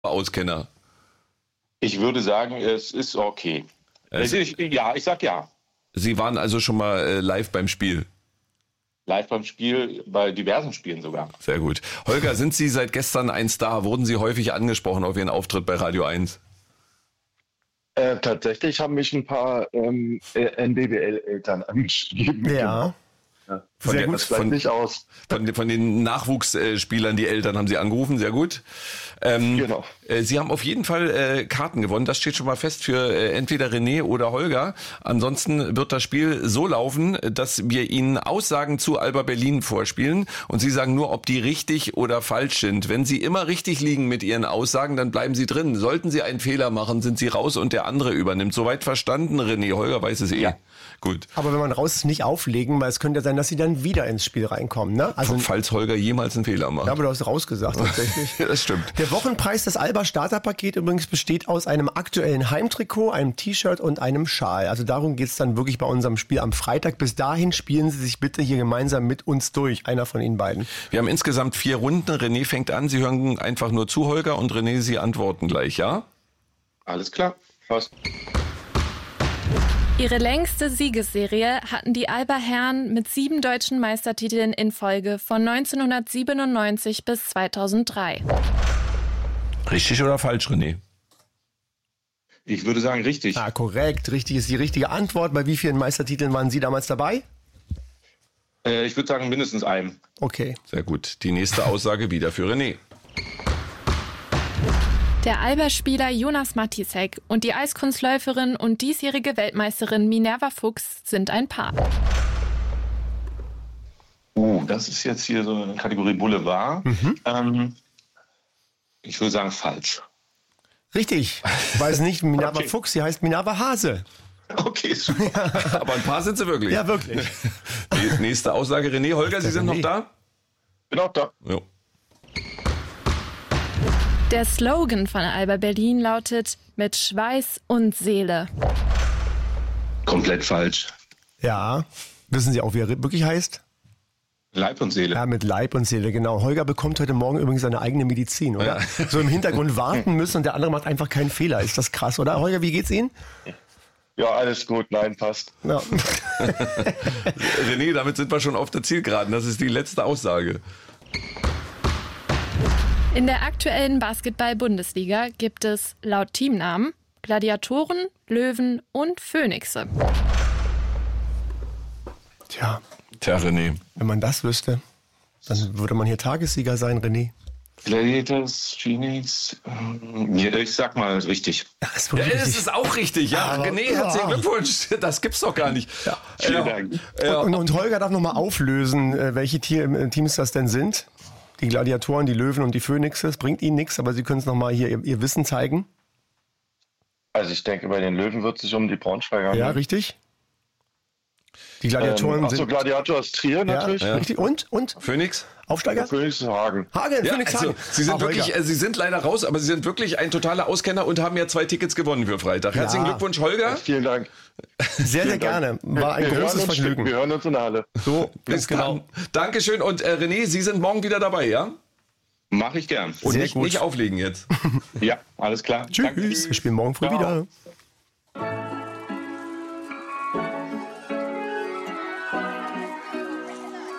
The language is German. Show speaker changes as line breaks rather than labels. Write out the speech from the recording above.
Auskenner?
Ich würde sagen, es ist okay. Ich sag ja.
Sie waren also schon mal live beim Spiel?
Live beim Spiel, bei diversen Spielen sogar.
Sehr gut. Holger, sind Sie seit gestern ein Star? Wurden Sie häufig angesprochen auf Ihren Auftritt bei Radio 1?
Tatsächlich haben mich ein paar NBBL-Eltern angeschrieben.
Ja.
Sehr gut.
Das bleibt nicht aus.
Von den Nachwuchsspielern, die Eltern haben Sie angerufen, sehr gut.
Genau.
Sie haben auf jeden Fall Karten gewonnen, das steht schon mal fest für entweder René oder Holger. Ansonsten wird das Spiel so laufen, dass wir Ihnen Aussagen zu Alba Berlin vorspielen und Sie sagen nur, ob die richtig oder falsch sind. Wenn Sie immer richtig liegen mit Ihren Aussagen, dann bleiben Sie drin. Sollten Sie einen Fehler machen, sind Sie raus und der andere übernimmt. Soweit verstanden, René? Holger weiß es eh. Ja. Gut.
Aber wenn man raus ist, nicht auflegen, weil es könnte ja sein, dass sie dann wieder ins Spiel reinkommen, ne?
Also, falls Holger jemals einen Fehler macht.
Ja, aber du hast rausgesagt tatsächlich.
Das stimmt.
Der Wochenpreis des Alba Starterpaket übrigens besteht aus einem aktuellen Heimtrikot, einem T-Shirt und einem Schal. Also darum geht's dann wirklich bei unserem Spiel am Freitag. Bis dahin spielen Sie sich bitte hier gemeinsam mit uns durch, einer von Ihnen beiden.
Wir haben insgesamt 4 Runden. René fängt an, Sie hören einfach nur zu, Holger, und René, Sie antworten gleich, ja?
Alles klar, passt.
Ihre längste Siegesserie hatten die Alba Herren mit 7 deutschen Meistertiteln in Folge von 1997 bis 2003.
Richtig oder falsch, René?
Ich würde sagen richtig.
Ah, korrekt. Richtig ist die richtige Antwort. Bei wie vielen Meistertiteln waren Sie damals dabei?
Ich würde sagen mindestens einem.
Okay.
Sehr gut. Die nächste Aussage wieder für René.
Der Alba-Spieler Jonas Matisek und die Eiskunstläuferin und diesjährige Weltmeisterin Minerva Fuchs sind ein Paar.
Das ist jetzt hier so eine Kategorie Boulevard. Ich würde sagen falsch.
Richtig. Weiß nicht Minerva Fuchs, sie heißt Minerva Hase.
Okay, super.
Aber ein Paar sind sie wirklich.
Ja, wirklich.
Die nächste Aussage, René. Holger, Sie sind noch da?
Bin auch da.
Jo.
Der Slogan von Alba Berlin lautet mit Schweiß und Seele.
Komplett falsch.
Ja. Wissen Sie auch, wie er wirklich heißt?
Leib und Seele.
Ja, mit Leib und Seele, genau. Holger bekommt heute Morgen übrigens seine eigene Medizin, oder? Ja. So im Hintergrund warten müssen und der andere macht einfach keinen Fehler. Ist das krass, oder? Holger, wie geht's Ihnen?
Ja, alles gut. Nein, passt.
Ja.
René, damit sind wir schon auf der Zielgeraden. Das ist die letzte Aussage.
In der aktuellen Basketball-Bundesliga gibt es laut Teamnamen Gladiatoren, Löwen und Phönixe.
Tja,
René.
wenn man das wüsste, dann würde man hier Tagessieger sein, René.
Gladiators, Phoenix, ich sag mal richtig.
Das
ist auch richtig. Ja,
aber,
René, herzlichen Glückwunsch. Das gibt's doch gar nicht.
Ja. Vielen Dank.
Und Holger darf nochmal auflösen, welche Teams das denn sind. Die Gladiatoren, die Löwen und die Phönixe. Es bringt Ihnen nichts, aber Sie können es nochmal hier ihr Wissen zeigen.
Also ich denke, bei den Löwen wird es sich um die Braunschweiger handeln.
Ja, richtig. Die Gladiatoren sind...
Gladiator ist Trier natürlich.
Ja. Richtig. Und?
Phoenix?
Aufsteiger?
Phoenix ist Hagen.
Hagen,
Ja,
Phoenix
also,
Hagen.
Sie sind wirklich, Sie sind leider raus, aber Sie sind wirklich ein totaler Auskenner und haben ja 2 Tickets gewonnen für Freitag. Herzlichen Glückwunsch, Holger.
Vielen Dank.
Sehr, sehr gerne. War ein großes Vergnügen.
Wir hören uns in der Halle.
So,
Bis dann. Dankeschön. Und René, Sie sind morgen wieder dabei, ja?
Mache ich gern.
Und
Sehr
nicht
gut.
auflegen jetzt.
Ja, alles klar.
Tschüss.
Danke.
Wir spielen morgen früh
Ciao.
wieder.